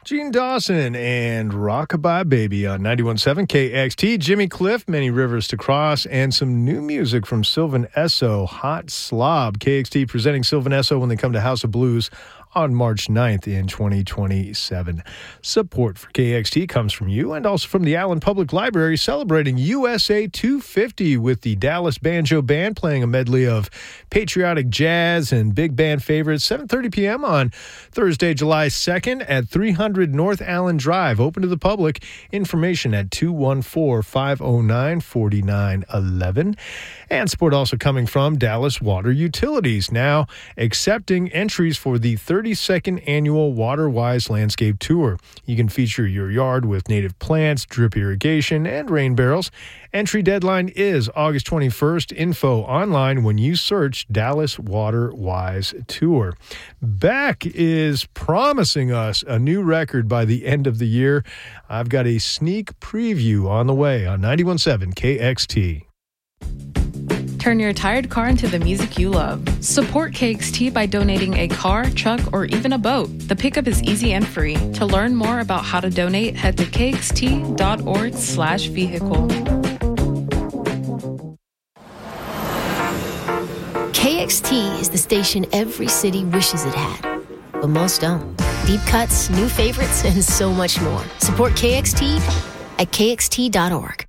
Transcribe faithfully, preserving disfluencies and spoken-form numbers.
Gene Dawson and Rockabye Baby on ninety-one point seven K X T. Jimmy Cliff, Many Rivers to Cross, and some new music from Sylvan Esso, Hot Slob. K X T presenting Sylvan Esso when they come to House of Blues on March ninth in twenty twenty-seven. Support for K X T comes from you and also from the Allen Public Library, celebrating U S A two fifty with the Dallas Banjo Band playing a medley of patriotic jazz and big band favorites, seven thirty p.m. on Thursday, July second at three hundred North Allen Drive. Open to the public. Information at two one four, five oh nine, four nine one one. And support also coming from Dallas Water Utilities, now accepting entries for the thirty-second annual WaterWise Landscape Tour. You can feature your yard with native plants, drip irrigation, and rain barrels. Entry deadline is August twenty-first. Info online when you search Dallas WaterWise Tour. Beck is promising us a new record by the end of the year. I've got a sneak preview on the way on ninety-one point seven K X T. Turn your tired car into the music you love. Support K X T by donating a car, truck, or even a boat. The pickup is easy and free. To learn more about how to donate, head to kxt.org slash vehicle. K X T is the station every city wishes it had, but most don't. Deep cuts, new favorites, and so much more. Support K X T at k x t dot org.